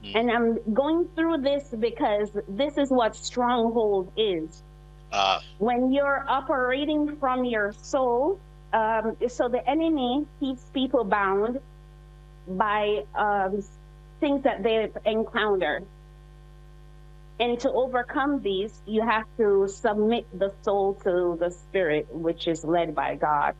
And I'm going through this because this is what stronghold is. When you're operating from your soul, so the enemy keeps people bound by things that they've encountered. And to overcome these, you have to submit the soul to the spirit, which is led by God.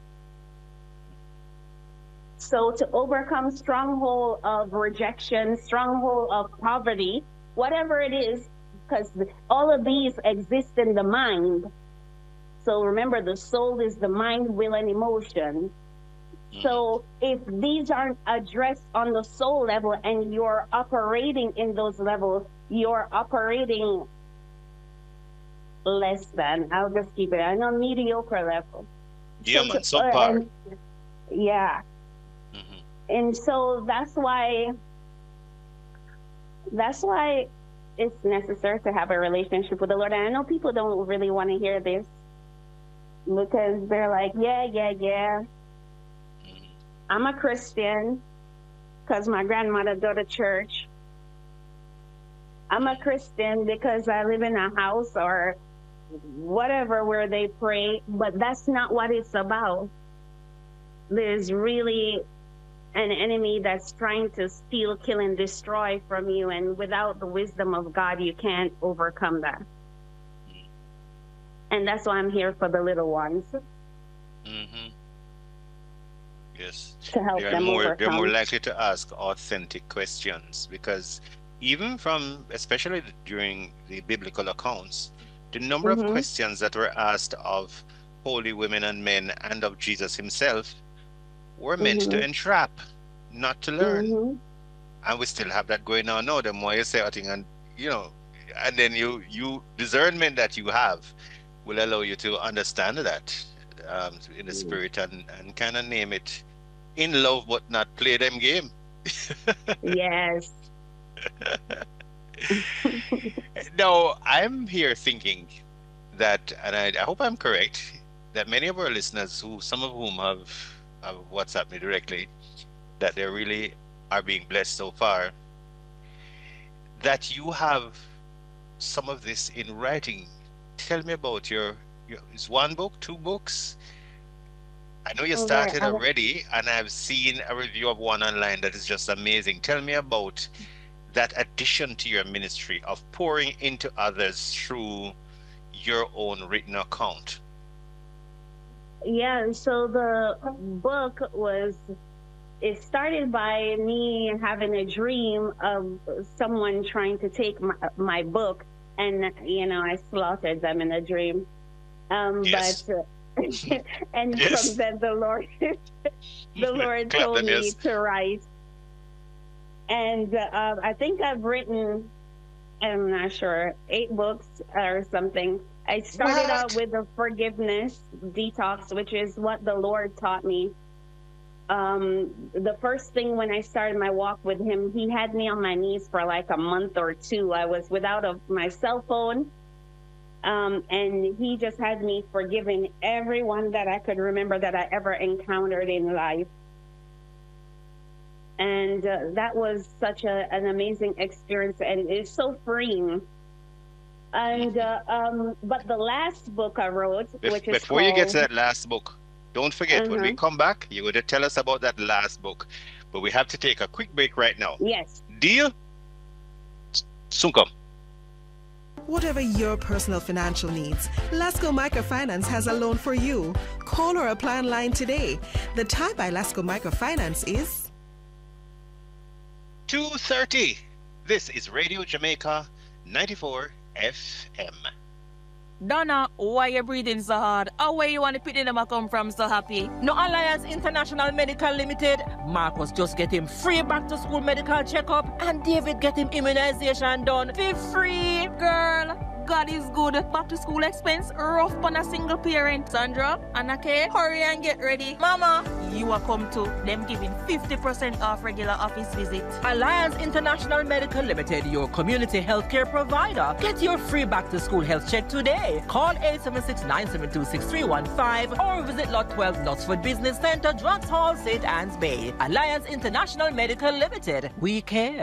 So to overcome stronghold of rejection, stronghold of poverty, whatever it is, because all of these exist in the mind. So remember, the soul is the mind, will, and emotion. So if these aren't addressed on the soul level and you're operating in those levels, you're operating less than, I'll just keep it on a mediocre level. Yeah, man, subpar. Yeah. And so that's why it's necessary to have a relationship with the Lord. And I know people don't really want to hear this because they're like, yeah. I'm a Christian because my grandmother go to church. I'm a Christian because I live in a house or whatever where they pray, but that's not what it's about. There's really an enemy that's trying to steal, kill, and destroy from you, and without the wisdom of God, you can't overcome that. And that's why I'm here for the little ones. Yes. To help them overcome. They're more likely to ask authentic questions because even from, especially during the biblical accounts, the number of questions that were asked of holy women and men and of Jesus himself were meant to entrap, not to learn. And we still have that going on now. The more you say a thing, and and then you discernment that you have will allow you to understand that in the spirit and kind of name it in love, but not play them game. Yes. Now, I'm here thinking that, and I hope I'm correct, that many of our listeners, some of whom have WhatsApped me directly, that they really are being blessed so far, that you have some of this in writing. Tell me about your is one book, 2 books? I know you started already, and I've seen a review of one online that is just amazing. Tell me about that addition to your ministry of pouring into others through your own written account. Yeah, so the book it started by me having a dream of someone trying to take my book, and I slaughtered them in a dream. Yes. But and from then the Lord told me to write. And I think I've written, I'm not sure, 8 books or something. I started out with the forgiveness detox, which is what the Lord taught me. The first thing when I started my walk with him, he had me on my knees for like a month or 2. I was without my cell phone. And he just had me forgiving everyone that I could remember that I ever encountered in life. And that was such an amazing experience, and it's so freeing. And but the last book I wrote, which is before you get to that last book, don't forget, when we come back, you're going to tell us about that last book. But we have to take a quick break right now. Yes. Deal? Soon come. Whatever your personal financial needs, Lasco Microfinance has a loan for you. Call or apply online today. The time by Lasco Microfinance is 2:30. This is Radio Jamaica 94 FM. Donna, why you breathing so hard? Or where you want to pick them come from so happy? No Alliance International Medical Limited. Marcus just get him free back to school medical checkup, and David get him immunization done for free, girl. God is good. Back to school expense rough on a single parent. Sandra, Anake, hurry and get ready. Mama, you are come to them giving 50% off regular office visit. Alliance International Medical Limited, your community healthcare provider. Get your free back to school health check today. Call 876-972-6315 or visit Lot 12 Knutsford Business Center, Drugs Hall, St. Anne's Bay. Alliance International Medical Limited. We care.